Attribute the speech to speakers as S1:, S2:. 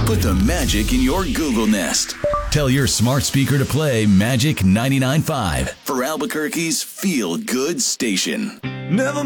S1: Put the magic in your Google Nest. Tell your smart speaker to play Magic 99.5 for Albuquerque's Feel Good Station.
S2: Never